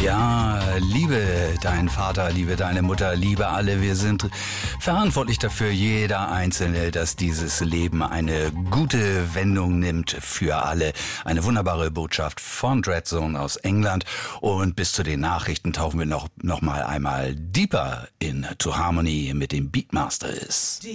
Ja, liebe deinen Vater, liebe deine Mutter, liebe alle. Wir sind verantwortlich dafür, jeder Einzelne, dass dieses Leben eine gute Wendung nimmt für alle. Eine wunderbare Botschaft von Dreadzone aus England. Und bis zu den Nachrichten tauchen wir noch mal einmal deeper into Harmony mit dem Beatmasters.